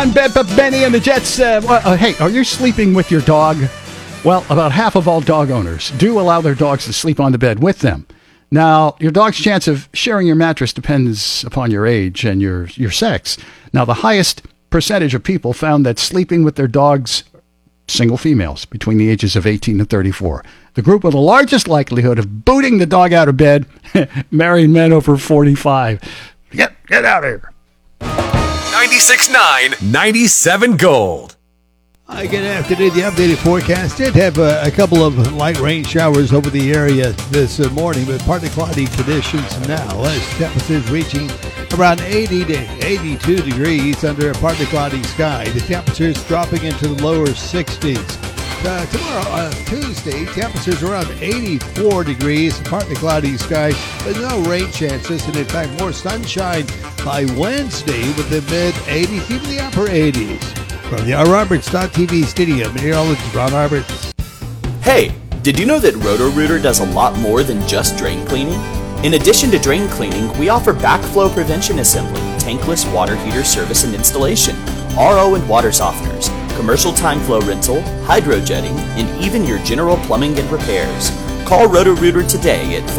on Benny and the Jets. Hey, are you sleeping with your dog? Well, about half of all dog owners do allow their dogs to sleep on the bed with them. Now, your dog's chance of sharing your mattress depends upon your age and your sex. Now, the highest percentage of people found that sleeping with their dogs, single females between the ages of 18 and 34. The group with the largest likelihood of booting the dog out of bed, married men over 45. Get out of here. 96.9, 97 Gold. Hi, good afternoon. The updated forecast did have a couple of light rain showers over the area this morning, but partly cloudy conditions now as temperatures reaching around 80 to 82 degrees under a partly cloudy sky. The temperatures dropping into the lower 60s. Tomorrow, Tuesday, temperatures around 84 degrees, partly cloudy sky, but no rain chances, and in fact more sunshine by Wednesday with the mid-80s, even the upper 80s. From the RRoberts.tv studio, meteorologist Ron Roberts. Hey, did you know that Roto-Rooter does a lot more than just drain cleaning? In addition to drain cleaning, we offer backflow prevention assembly, tankless water heater service and installation, RO and water softeners, commercial time flow rental, hydro jetting, and even your general plumbing and repairs. Call Roto-Rooter today at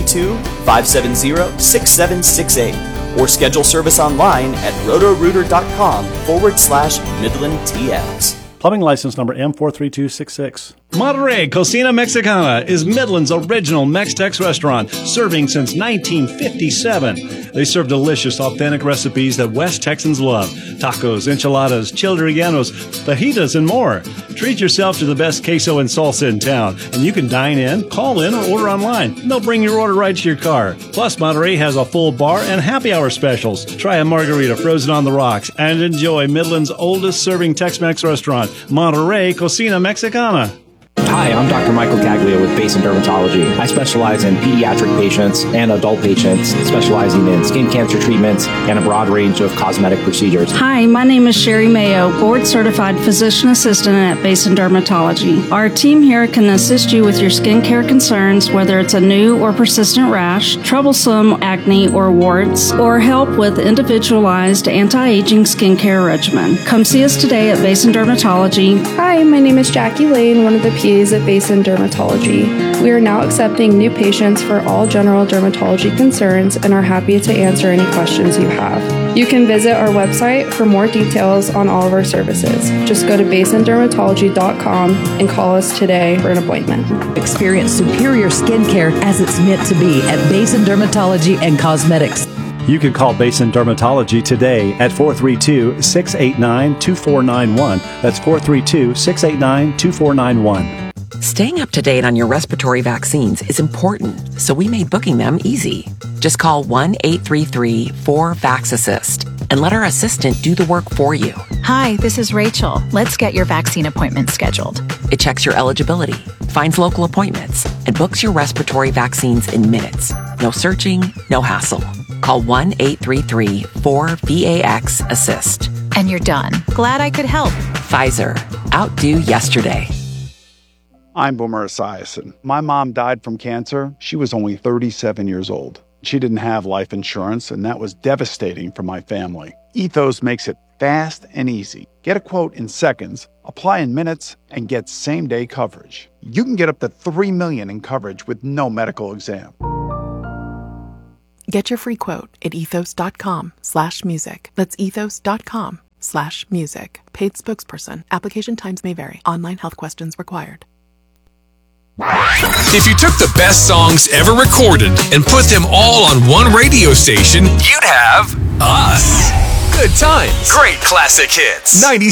432-570-6768 or schedule service online at rotorooter.com/MidlandTX. Plumbing license number M43266. Monterey Cocina Mexicana is Midland's original Mex-Tex restaurant, serving since 1957. They serve delicious, authentic recipes that West Texans love. Tacos, enchiladas, chile rellenos, fajitas, and more. Treat yourself to the best queso and salsa in town, and you can dine in, call in, or order online. They'll bring your order right to your car. Plus, Monterey has a full bar and happy hour specials. Try a margarita frozen on the rocks and enjoy Midland's oldest serving Tex-Mex restaurant, Monterey Cocina Mexicana. Hi, I'm Dr. Michael Caglia with Basin Dermatology. I specialize in pediatric patients and adult patients, specializing in skin cancer treatments and a broad range of cosmetic procedures. Hi, my name is Sherry Mayo, board-certified physician assistant at Basin Dermatology. Our team here can assist you with your skincare concerns, whether it's a new or persistent rash, troublesome acne or warts, or help with individualized anti-aging skincare regimen. Come see us today at Basin Dermatology. Hi, my name is Jackie Lane, one of the PAs at Basin Dermatology. We are now accepting new patients for all general dermatology concerns and are happy to answer any questions you have. You can visit our website for more details on all of our services. Just go to basindermatology.com and call us today for an appointment. Experience superior skincare as it's meant to be at Basin Dermatology and Cosmetics. You can call Basin Dermatology today at 432-689-2491. That's 432-689-2491. Staying up to date on your respiratory vaccines is important, so we made booking them easy. Just call 1-833-4-VAX-ASSIST and let our assistant do the work for you. Hi, this is Rachel. Let's get your vaccine appointment scheduled. It checks your eligibility, finds local appointments, and books your respiratory vaccines in minutes. No searching, no hassle. Call 1-833-4-VAX-ASSIST. And you're done. Glad I could help. Pfizer. Outdo yesterday. I'm Boomer Esiason. My mom died from cancer. She was only 37 years old. She didn't have life insurance, and that was devastating for my family. Ethos makes it fast and easy. Get a quote in seconds, apply in minutes, and get same-day coverage. You can get up to $3 million in coverage with no medical exam. Get your free quote at ethos.com/music. That's ethos.com/music. Paid spokesperson. Application times may vary. Online health questions required. If you took the best songs ever recorded and put them all on one radio station, you'd have us. Good times. Great classic hits. 96.